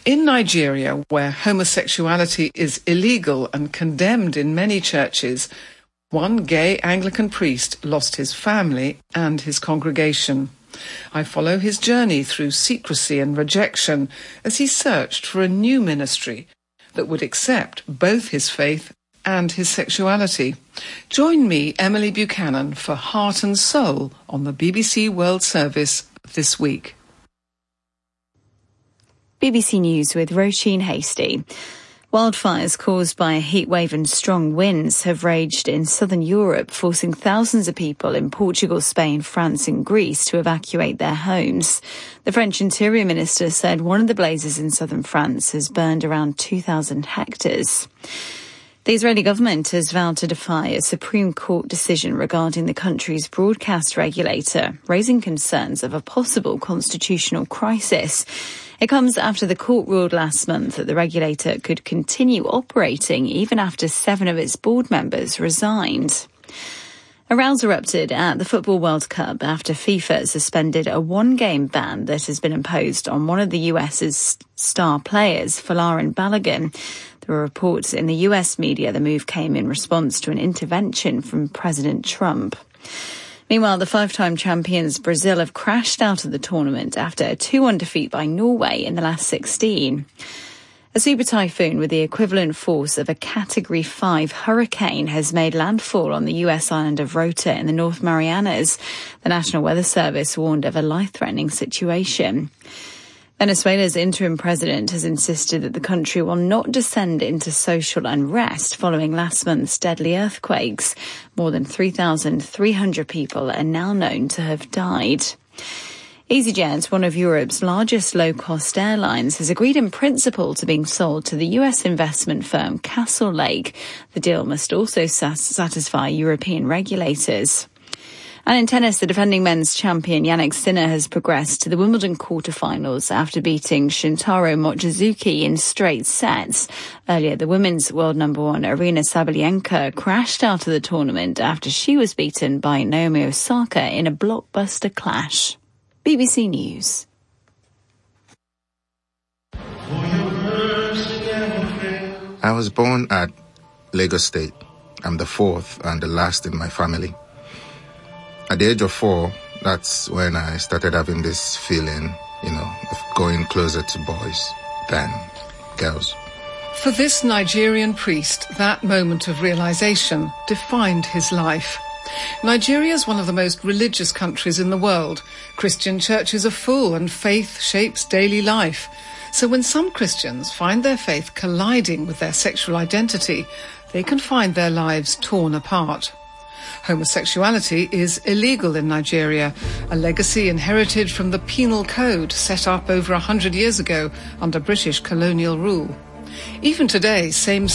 In Nigeria, where homosexuality is illegal and condemned in many churches, one gay Anglican priest lost his family and his congregation. I follow his journey through secrecy and rejection as he searched for a new ministry that would accept both his faith and his sexuality. Join me, Emily Buchanan, for Heart and Soul on the BBC World Service this week. BBC News with Roisin Hastie. Wildfires caused by a heatwave and strong winds have raged in southern Europe, forcing thousands of people in Portugal, Spain, France and Greece to evacuate their homes. The French Interior Minister said one of the blazes in southern France has burned around 2,000 hectares. The Israeli government has vowed to defy a Supreme Court decision regarding the country's broadcast regulator, raising concerns of a possible constitutional crisis. It comes after the court ruled last month that the regulator could continue operating even after 7 of its board members resigned. A rows erupted at the Football World Cup after FIFA suspended a one-game ban that has been imposed on one of the US's star players, Folarin Balogun. There were reports in the US media the move came in response to an intervention from President Trump. Meanwhile, the 5-time champions Brazil have crashed out of the tournament after a 2-1 defeat by Norway in the last 16. A super typhoon with the equivalent force of a Category 5 hurricane has made landfall on the US island of Rota in the North Marianas. The National Weather Service warned of a life-threatening situation. Venezuela's interim president has insisted that the country will not descend into social unrest following last month's deadly earthquakes. More than 3,300 people are now known to have died. EasyJet, one of Europe's largest low-cost airlines, has agreed in principle to being sold to the US investment firm Castlelake. The deal must also satisfy European regulators. And in tennis, the defending men's champion Jannik Sinner has progressed to the Wimbledon quarterfinals after beating Shintaro Mochizuki in straight sets. Earlier, the women's world number 1 Aryna Sabalenka crashed out of the tournament after she was beaten by Naomi Osaka in a blockbuster clash. BBC News. I was born at Lagos State. I'm the 4th and the last in my family. At the age of 4, that's when I started having this feeling, of going closer to boys than girls. For this Nigerian priest, that moment of realization defined his life. Nigeria is one of the most religious countries in the world. Christian churches are full and faith shapes daily life. So when some Christians find their faith colliding with their sexual identity, they can find their lives torn apart. Homosexuality is illegal in Nigeria, a legacy inherited from the penal code set up over 100 years ago under British colonial rule. Even today, same-sex